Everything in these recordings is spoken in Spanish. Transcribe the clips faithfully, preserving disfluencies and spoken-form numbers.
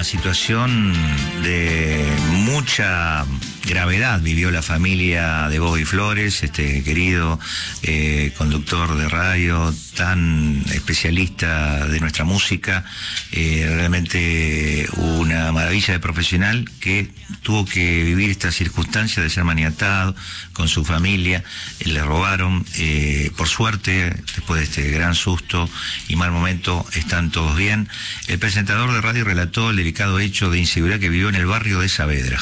Una situación de mucha gravedad vivió la familia de Bobby Flores, este querido eh, conductor de radio, tan especialista de nuestra música, eh, realmente una maravilla de profesional que tuvo que vivir esta circunstancia de ser maniatado con su familia. Eh, le robaron, eh, por suerte, después de este gran susto y mal momento, están todos bien. El presentador de radio relató el delicado hecho de inseguridad que vivió en el barrio de Saavedra.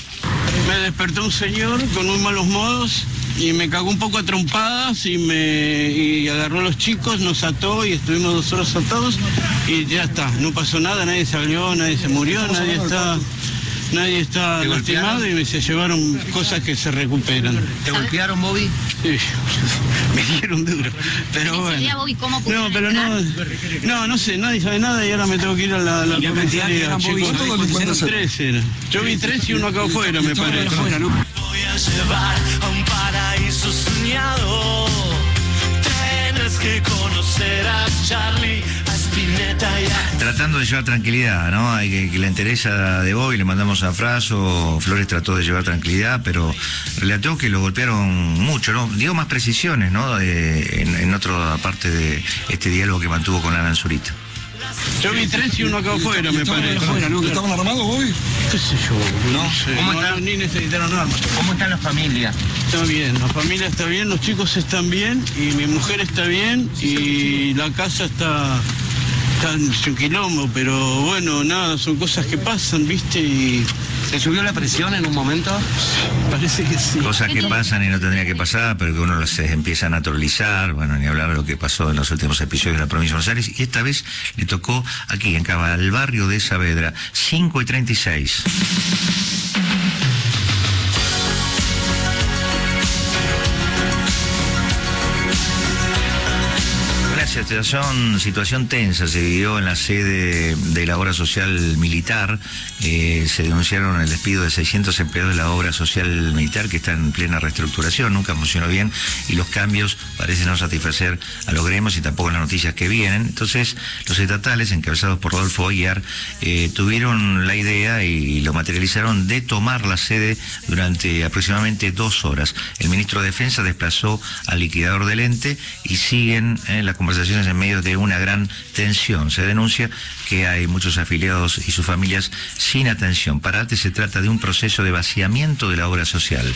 Me despertó un señor con muy malos modos y me cagó un poco a trompadas y me y agarró a los chicos, nos ató y estuvimos dos horas atados y ya está, no pasó nada, nadie salió, nadie se murió, nadie está, nadie está lastimado y se llevaron cosas que se recuperan. ¿Te golpearon, Bobby? Sí, me dieron duro, pero bueno. Bobby, ¿cómo no, pero no, no, no sé, nadie sabe nada y ahora me tengo que ir a la, la comisaría, chicos. Tres era. Yo vi tres y uno acá afuera, me parece. Voy a llevar a un paraíso soñado. Tienes que conocer a Charlie, a Spinetta y a... Tratando de llevar tranquilidad, ¿no? Hay que, que la interesa de Bobby, le mandamos a Fraso. Flores trató de llevar tranquilidad, pero relató que lo golpearon mucho, ¿no? Dio más precisiones, ¿no? Eh, en, en otra parte de este diálogo que mantuvo con Alan Zurita. Yo vi tres y uno acá afuera, me parece. ¿Estaban armados, Bobby? ¿Qué sé yo? No. No sé. ¿Cómo No, está? no, ni necesitaron armas. ¿Cómo está la familia? Está bien, la familia está bien, los chicos están bien y mi mujer está bien y la casa está, está en su quilombo, pero bueno, nada, son cosas que pasan, ¿viste? Y ¿Se subió la presión en un momento? parece que sí. Cosas que pasan y no tendría que pasar, pero que uno las empieza a naturalizar. Bueno, ni hablar de lo que pasó en los últimos episodios de la provincia de Buenos Aires. Y esta vez le tocó aquí, en Cava, el barrio de Saavedra, cinco y treinta y seis. Situación, situación tensa se vivió en la sede de la obra social militar. Eh, se denunciaron el despido de seiscientos empleados de la obra social militar, que está en plena reestructuración, nunca funcionó bien y los cambios parecen no satisfacer a los gremios y tampoco las noticias que vienen. Entonces los estatales, encabezados por Rodolfo Aguiar, eh, tuvieron la idea y lo materializaron de tomar la sede durante aproximadamente dos horas. El ministro de Defensa desplazó al liquidador del ente y siguen eh, las conversaciones en medio de una gran tensión. Se denuncia que hay muchos afiliados y sus familias sin atención. Para Arte se trata de un proceso de vaciamiento de la obra social.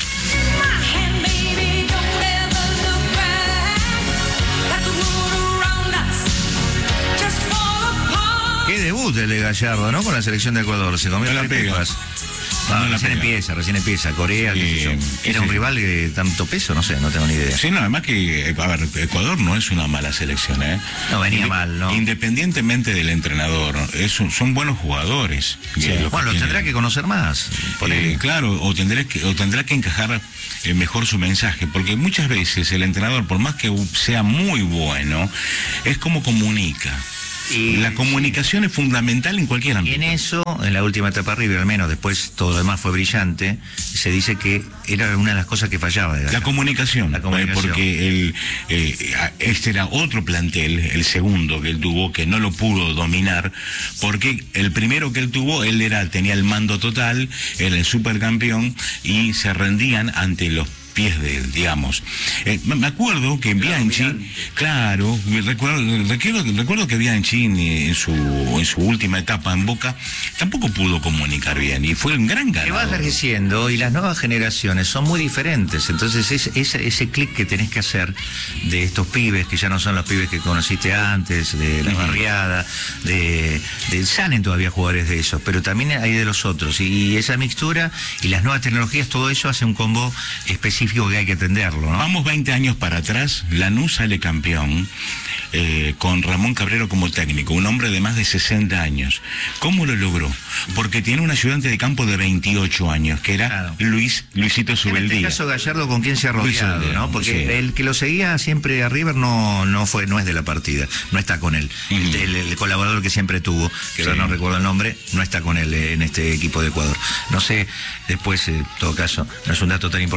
Qué debut el de Gallardo, ¿no? Con la selección de Ecuador. Se comió No la las pega. pepas. No, Ah, no la recién pega. empieza, recién empieza. Corea, qué sé yo. Eh, ¿Era sí. un rival de tanto peso? No sé, no tengo ni idea. Sí, no, además que, a ver, Ecuador no es una mala selección, ¿eh? No, venía Inde- mal, ¿no? Independientemente del entrenador, es un- son buenos jugadores. Sí. Eh, los Bueno, los tienen. tendrá que conocer más. Por Eh, ahí. claro, o tendrá que, o tendrá que encajar eh, mejor su mensaje, porque muchas veces el entrenador, por más que sea muy bueno, es como comunica. Y La comunicación es fundamental en cualquier ámbito. en eso, en la última etapa River, al menos, después todo lo demás fue brillante, se dice que era una de las cosas que fallaba de La Gallardo. comunicación, La comunicación. eh, porque el, eh, este era otro plantel, el segundo que él tuvo, que no lo pudo dominar, porque el primero que él tuvo, él era tenía el mando total, era el supercampeón, y se rendían ante los pies de él, digamos. Eh, me me acuerdo que Bianchi, claro, me recuerdo, recuerdo, recuerdo que Bianchi eh, en su, en su última etapa en Boca tampoco pudo comunicar bien, y fue un gran Que va ganador. envejeciendo y las nuevas generaciones son muy diferentes, entonces es, es- ese clic que tenés que hacer de estos pibes, que ya no son los pibes que conociste antes, de la barriada, de, de Sanen todavía jugadores de esos, pero también hay de los otros, y esa mixtura y las nuevas tecnologías, todo eso hace un combo específico que hay que atenderlo, ¿no? Vamos veinte años para atrás, Lanús sale campeón eh, con Ramón Cabrero como técnico, un hombre de más de sesenta años. ¿Cómo lo logró? Porque tiene un ayudante de campo de veintiocho años, que era Claro. Luis Luisito En este Subeldía. caso Gallardo, con quien se ha Luis rodeado, Subeldía, ¿no? Porque sí. el que lo seguía siempre a River no, no fue, no es de la partida, no está con él. Ujú. el, el- el colaborador que siempre tuvo, que Sí. ahora no recuerdo el nombre, no está con él eh, en este equipo de Ecuador. No sé, después, eh, en todo caso, no es un dato tan importante, pero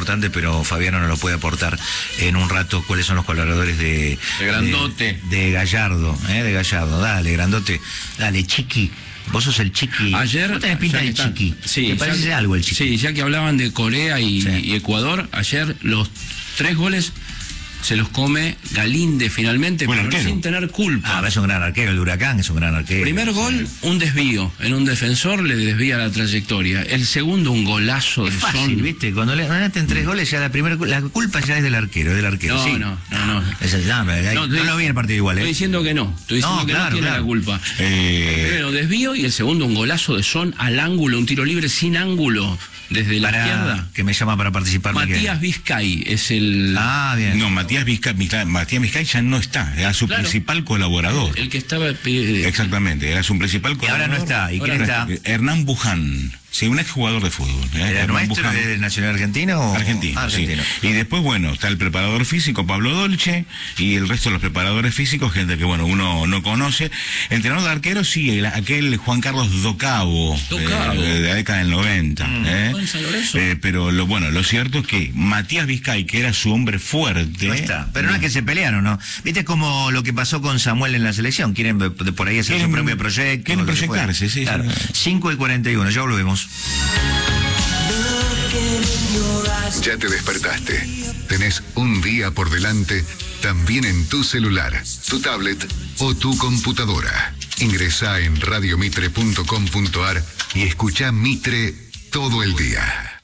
pero Fabiano nos lo puede aportar en un rato cuáles son los colaboradores de... De Grandote. De, de Gallardo, ¿eh? De Gallardo. Dale, Grandote. Dale, Chiqui. Vos sos el Chiqui. Ayer, Vos tenés pinta ya que de están- Chiqui. Sí, ¿Te parece ya que- algo el Chiqui? Sí, ya que hablaban de Corea y, Sí. y Ecuador, ayer los tres goles se los come Galinde finalmente, Buen pero arquero. sin tener culpa. Ah, es un gran arquero, el Huracán es un gran arquero. Primer gol, un desvío. En un defensor le desvía la trayectoria. El segundo, un golazo de Es fácil, Son. ¿viste? Cuando le ganaste en tres goles, ya la primera la culpa ya es del arquero, es del arquero. No, sí. no, no, no. Es el, no, pero hay- No, no, estoy- lo vi en el partido igual, ¿eh? Estoy diciendo que no. Estoy diciendo No, que claro, no tiene claro. la culpa. Eh, Primero desvío y el segundo un golazo de Son al ángulo, un tiro libre sin ángulo desde la Para- izquierda. que me llama para participar. Miguel. Matías Vizcay es el, Ah, bien. no, Matías Vizcay, Vizcay- Matías Vizcay ya no está, era su Claro. principal colaborador. el que estaba... eh, Exactamente, era su principal Y colaborador. ahora no está. ¿Y quién Ahora está? Hernán Buján, sí, un exjugador de fútbol. ¿eh? ¿El Hernán nuestro Buján. de Nacional Argentino? O... Argentino, Ah, sí. argentino. Y después, bueno, está el preparador físico Pablo Dolce y el resto de los preparadores físicos, gente que, bueno, uno no conoce. Entrenador de arqueros, sí, el- aquel Juan Carlos Docabo, Docabo. eh, de la década del noventa. ¿eh? Juan San Lorenzo. Eh, pero lo bueno, lo cierto es que Matías Vizcay, que era su hombre fuerte... No está. Pero no es que se pelearon, ¿no? Viste como lo que pasó con Samuel en la selección. Quieren de de por ahí hacer su Quieren- propio proyecto. quieren lo que fuera. proyectarse, sí, Claro. sí. cinco y cuarenta y uno, ya volvemos. Ya te despertaste. Tenés un día por delante, también en tu celular, tu tablet o tu computadora. Ingresá en radiomitre punto com punto ar y escuchá Mitre todo el día.